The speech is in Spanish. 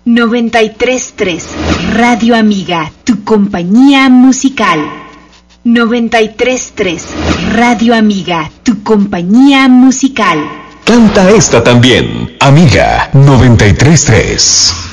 93.3 Radio Amiga, tu compañía musical. 93.3 Radio Amiga, tu compañía musical. Canta esta también, Amiga 93.3.